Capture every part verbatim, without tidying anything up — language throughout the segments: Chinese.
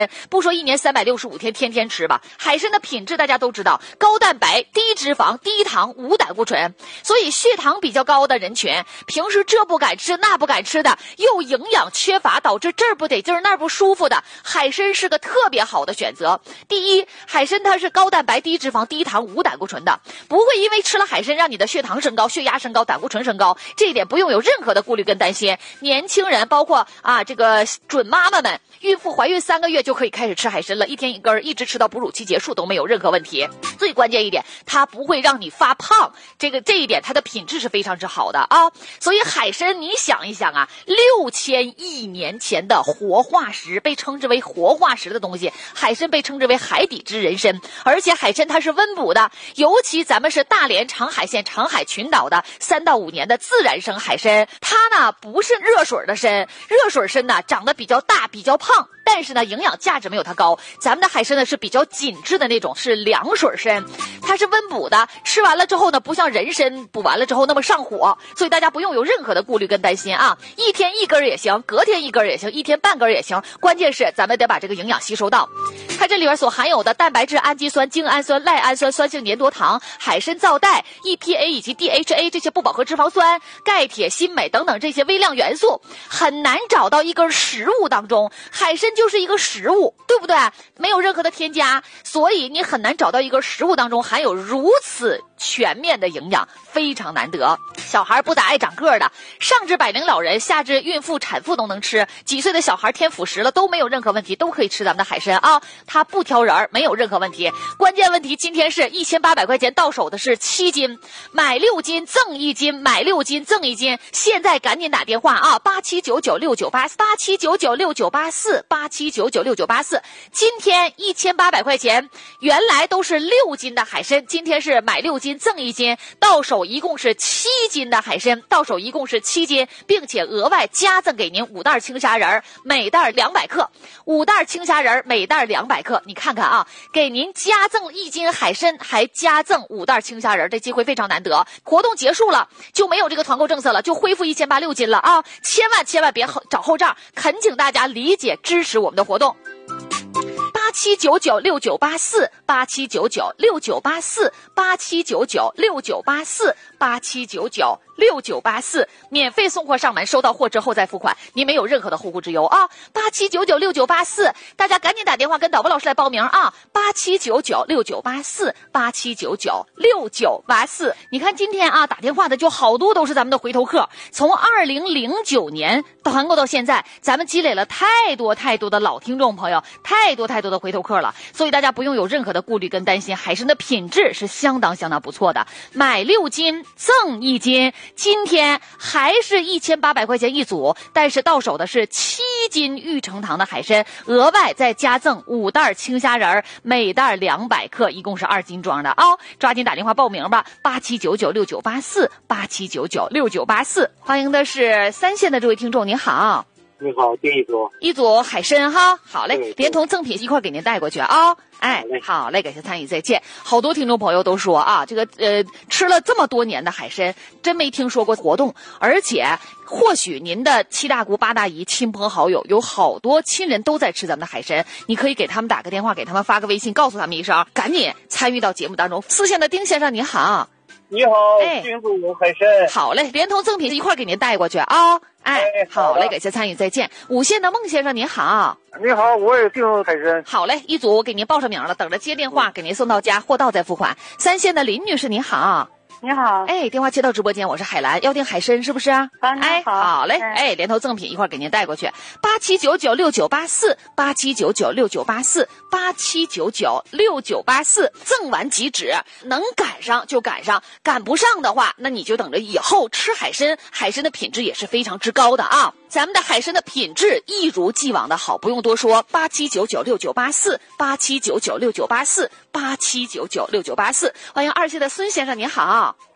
不说一年三百六十五天天天吃吧，海参的品质大家都知道，高蛋白、低脂肪、低糖、无胆固醇，所以血糖比较高的人群，平时这不敢吃那不敢吃的，又营养缺乏，导致这儿不得劲儿那儿不舒服的，海参是个特别好的选择。第一，海参它是高蛋白、低脂肪、低糖、无胆固醇的，不会因为吃了海参让你的血糖升高、血压升高、胆固醇升高，这一点不用有任何的顾虑跟担心。年轻人包括啊这个准妈妈们，孕妇怀孕三个月就可以开始吃海参了，一天一根，一直吃到哺乳期结束都没有任何问题。最关键一点，它不会让你发胖，这个这一点它的品质是非常之好的啊。所以海参你想一想啊，六千亿年前的活化石，被称之为活化石的东西，海参被称之为海底之人参，而且海参它是温补的，尤其咱们是大连长海县长海群岛的三到五年的自然生海参，它呢不是热水的参，热水参呢长得比较大比较胖，但是呢营养价值没有它高，咱们的海参呢是比较紧致的那种，是凉水参，它是温补的，吃完了之后呢不像人参补完了之后那么上火，所以大家不用有任何的顾虑跟担心啊，一天一根也行，隔天一根也行，一天半根也行，关键是咱们得把这个营养吸收到。它这里边所含有的蛋白质、氨基酸、精氨酸、赖氨酸、酸性粘多糖、海参皂苷、E P A 以及 D H A 这些不饱和脂肪酸、钙、铁、锌、镁等等这些微量元素，很难找到一根食物当中，海参就是一个食物，对不对？没有任何的添加，所以你很难找到一根食物当中含有如此全面的营养，非常难得。小孩不咋爱长个的，上至百龄老人，下至孕妇、产妇都能吃，几岁的小孩添辅食了都没有任何问题，都可以吃咱们的海参啊，它不挑人，没有任何问题。关键问题今天是一千八百块钱到手的是七斤，买六斤赠一斤，买六斤赠一斤，现在赶紧打电话啊，八七九九六九八四，八七九九六九八四，八七九九六九八四。今天一千八百块钱，原来都是六斤的海参，今天是买六斤赠一斤，到手一共是七斤的海参，到手一共是七斤，并且额外加赠给您五袋青虾仁，每袋两百克，五袋青虾仁每袋两百克，你看看啊，给您加赠一斤海参，还加赠五袋青虾仁，这机会非常难得。活动结束了就没有这个团购政策了，就恢复一千八六斤了啊！千万千万别找后账，恳请大家理解支持我们的活动。八七九九六九八四，八七九九六九八四，八七九九六九八四，八七九九六九八四，免费送货上门，收到货之后再付款，您没有任何的后顾之忧啊！八七九九六九八四，大家赶紧打电话跟导播老师来报名啊！八七九九六九八四，八七九九六九八四。你看今天啊，打电话的就好多都是咱们的回头客，从二零零九年团购到现在，咱们积累了太多太多的老听众朋友，太多太多的回头客了，所以大家不用有任何的顾虑跟担心，海参的品质是相当相当不错的，买六斤赠一斤，今天还是一千八百块钱一组，但是到手的是七斤玉成堂的海参，额外再加赠五袋青虾仁，每袋两百克，一共是二斤装的啊、哦！抓紧打电话报名吧，八七九九六九八四，八七九九六九八四。欢迎的是三线的这位听众，您好。 你好，订一组， 一组海参哈，好嘞，连同赠品一块给您带过去啊。哎，好嘞，感谢参与，再见。好多听众朋友都说啊，这个呃吃了这么多年的海参，真没听说过活动，而且或许您的七大姑八大姨、亲朋好友有好多亲人都在吃咱们的海参，你可以给他们打个电话，给他们发个微信，告诉他们一声，赶紧参与到节目当中。四线的丁先生你好。 你好，哎，订组海参， 好嘞，连同赠品一块给您带过去啊。哎，哎好嘞，感谢参与，再见。五线的孟先生您好。 你好，我也订海参。 好嘞，一组我给您报上名了，等着接电话，嗯、给您送到家，货到再付款。三线的林女士您好。 你好， 哎，电话接到直播间，我是海兰，要订海参是不是？ 啊， 哎， 好， 好嘞，哎，哎连头赠品一块给您带过去，八七九九六九八四，八七九九六九八四，八七九九六九八四，赠完即止，能赶上就赶上，赶不上的话，那你就等着以后吃海参，海参的品质也是非常之高的啊。咱们的海参的品质一如既往的好，不用多说，八七九九六九八四，八七九九六九八四，八七九九六九八四。欢迎二线的孙先生，您好。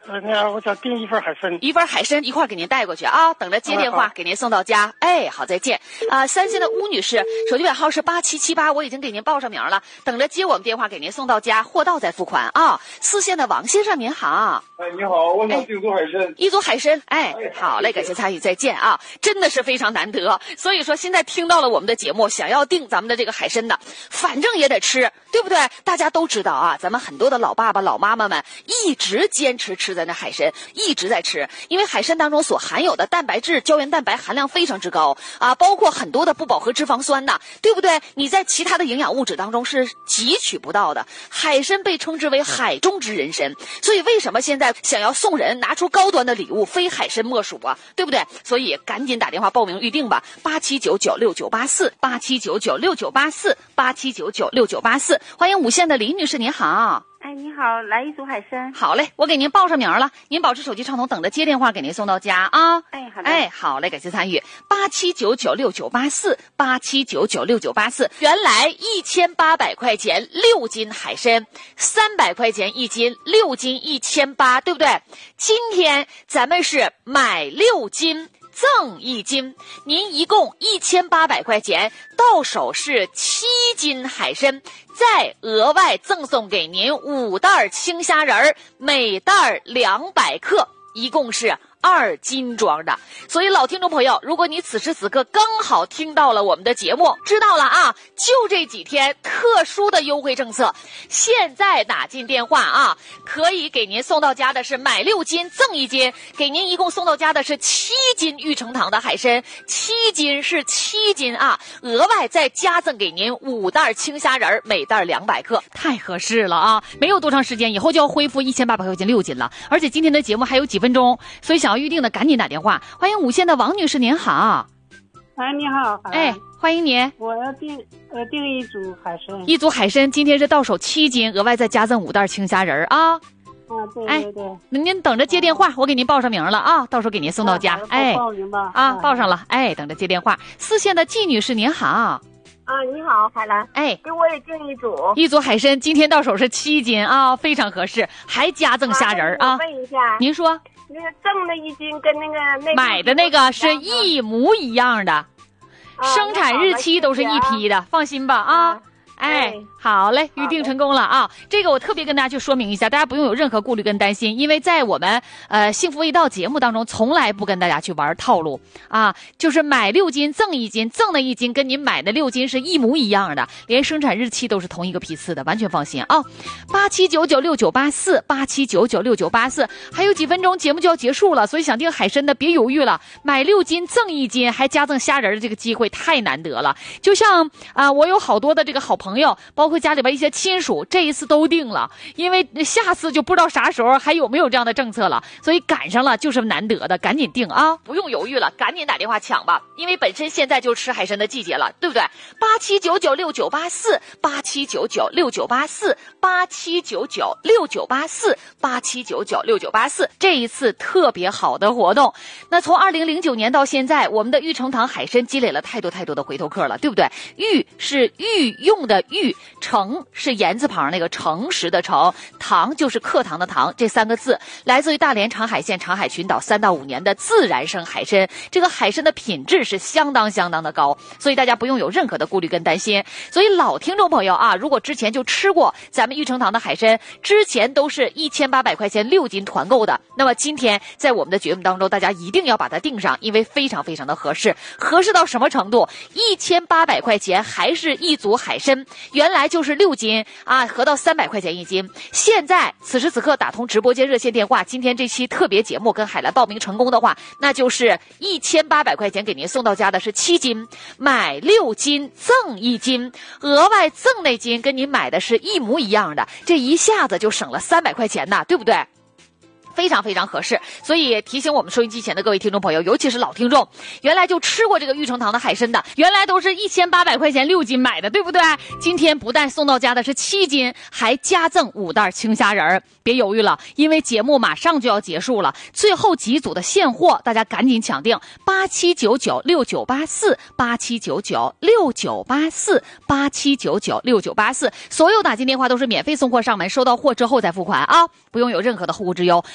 呃，那我想订一份海参， 一份海参一块给您带过去啊，等着接电话给您送到家。哎，好，再见。啊、呃，三线的吴女士，手机尾号是八七七八，我已经给您报上名了，等着接我们电话给您送到家，货到再付款啊。四线的王先生您好， 哎，你好，我想订做海参， 一组海参，哎，好嘞，感谢参与，再见啊，真的是非常难得。所以说，现在听到了我们的节目，想要订咱们的这个海参的，反正也得吃，对不对？大家都知道啊，咱们很多的老爸爸、老妈妈们一直坚持吃咱的海参。一直在吃，因为海参当中所含有的蛋白质、胶原蛋白含量非常之高啊，包括很多的不饱和脂肪酸呐，对不对？你在其他的营养物质当中是汲取不到的。海参被称之为海中之人参，所以为什么现在想要送人拿出高端的礼物，非海参莫属啊，对不对？所以赶紧打电话报名预定吧，八七九九六九八四，八七九九六九八四，八七九九六九八四。欢迎五线的李女士，您好。 哎，你好，来一组海参。 好嘞，我给您报上名了，您保持手机畅通，等着接电话给您送到家啊。 哎，好的。 哎，好嘞，感谢参与。八七九九六九八四，八七九九六九八四。原来一千八百块钱六斤海参，三百块钱一斤，六斤一千八，对不对？今天咱们是买六斤赠一斤，您一共一千八百块钱，到手是七斤海参，再额外赠送给您五袋青虾仁儿，每袋两百克，一共是二斤装的。所以老听众朋友，如果你此时此刻刚好听到了我们的节目，知道了啊，就这几天特殊的优惠政策，现在打进电话啊，可以给您送到家的是买六斤赠一斤，给您一共送到家的是七斤玉成堂的海参，七斤是七斤啊，额外再加赠给您五袋青虾仁儿，每袋两百克，太合适了啊！没有多长时间，以后就要恢复一千八百块钱六斤了，而且今天的节目还有几分钟，所以想要预定的赶紧打电话。欢迎五线的王女士，您好。 哎，你好。 哎，欢迎您。 我要订呃订一组海参。 一组海参，今天是到手七斤，额外再加赠五袋青虾仁儿啊。 啊，对对对。 哎，您等着接电话，我给您报上名了啊，到时候给您送到家。 啊、 哎， 报名吧。 啊，报上了。哎，等着接电话。四线的季女士，您好。 啊，你好，海兰。 哎， 给我也订一组。 一组海参，今天到手是七斤啊，非常合适，还加赠虾仁儿啊。 我问一下， 您说。 那个赠的一斤跟那个那买的那个是一模一样的， 啊、 生产日期都是一批的，放心吧啊。啊哎，好嘞，预定成功了啊！这个我特别跟大家去说明一下，大家不用有任何顾虑跟担心，因为在我们呃幸福味道节目当中，从来不跟大家去玩套路啊，就是买六斤赠一斤，赠的一斤跟您买的六斤是一模一样的，连生产日期都是同一个批次的，完全放心啊！八七九九六九八四，八七九九六九八四，还有几分钟节目就要结束了，所以想订海参的别犹豫了，买六斤赠一斤，还加赠虾仁的这个机会太难得了。就像啊、呃，我有好多的这个好朋友。朋友包括家里边一些亲属，这一次都定了，因为下次就不知道啥时候还有没有这样的政策了，所以赶上了就是难得的，赶紧定啊，不用犹豫了，赶紧打电话抢吧，因为本身现在就吃海参的季节了，对不对？八七九九六九八四，八七九九六九八四，八七九九六九八四，八七九九六九八四，这一次特别好的活动。那从二零零九年到现在，我们的玉成堂海参积累了太多太多的回头客了，对不对？玉是御用的玉，诚是言字旁那个诚实的诚，堂就是课堂的堂，这三个字来自于大连长海县长海群岛三到五年的自然生海参，这个海参的品质是相当相当的高，所以大家不用有任何的顾虑跟担心。所以老听众朋友啊，如果之前就吃过咱们玉成堂的海参，之前都是一千八百块钱六斤团购的，那么今天在我们的节目当中，大家一定要把它订上，因为非常非常的合适，合适到什么程度？一千八百块钱还是一组海参，原来就是六斤啊，合到三百块钱一斤。现在此时此刻打通直播间热线电话，今天这期特别节目跟海兰报名成功的话，那就是一千八百块钱给您送到家的是七斤，买六斤赠一斤，额外赠那斤跟您买的是一模一样的，这一下子就省了三百块钱呐，对不对？非常非常合适，所以提醒我们收音机前的各位听众朋友，尤其是老听众，原来就吃过这个玉成堂的海参的，原来都是一千八百块钱六斤买的，对不对？今天不但送到家的是七斤，还加赠五袋青虾仁儿。别犹豫了，因为节目马上就要结束了，最后几组的现货，大家赶紧抢订。八七九九六九八四，八七九九六九八四，八七九九六九八四，所有打进电话都是免费送货上门，收到货之后再付款啊，不用有任何的后顾之忧。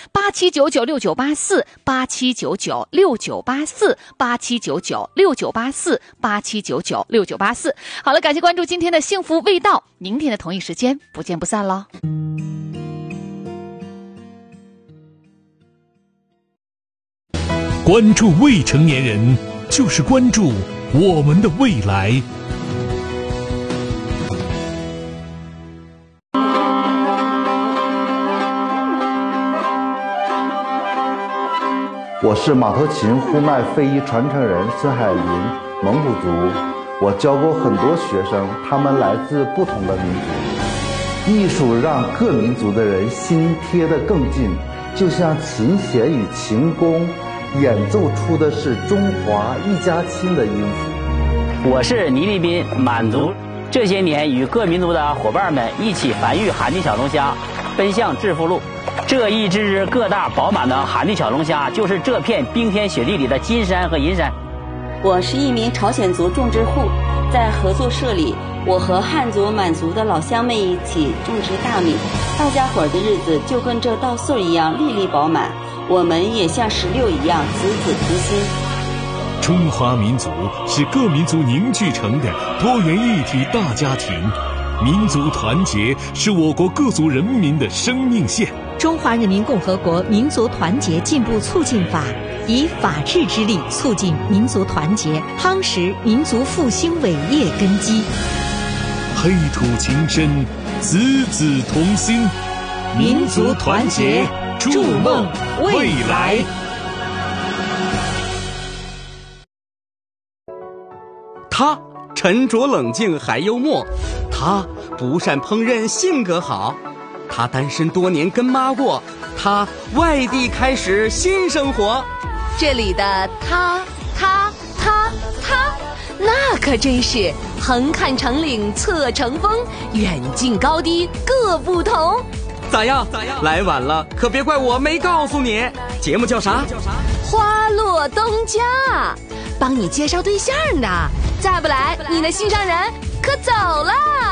八七九九六九八四，八七九九六九八四，八七九九六九八四，八七九九六九八四。好了，感谢关注今天的幸福味道，明天的同一时间不见不散喽。 关注未成年人，就是关注我们的未来。 我是马头琴呼麦非遗传承人孙海林，蒙古族。我教过很多学生，他们来自不同的民族。艺术让各民族的人心贴得更近，就像琴弦与琴弓演奏出的是中华一家亲的音符。 我是倪立斌，满族。这些年与各民族的伙伴们一起繁育寒地小龙虾，奔向致富路。这一只只个大饱满的寒地小龙虾，就是这片冰天雪地里的金山和银山。 我是一名朝鲜族种植户，在合作社里，我和汉族、满族的老乡们一起种植大米，大家伙儿的日子就跟这稻穗一样粒粒饱满，我们也像石榴一样子子同心。 中华民族是各民族凝聚成的多元一体大家庭，民族团结是我国各族人民的生命线。 中华人民共和国民族团结进步促进法以法治之力促进民族团结，夯实民族复兴伟业根基。 黑土情深，子子同心， 民族团结，筑梦未来。 他沉着冷静还幽默，他不善烹饪性格好，他单身多年跟妈过，他外地开始新生活。 这里的他他他他那可真是横看成岭侧成峰，远近高低各不同。 咋样咋样？来晚了可别怪我没告诉你，节目叫啥？ 花落东家，帮你介绍对象呢，再不来你的心上人可走了。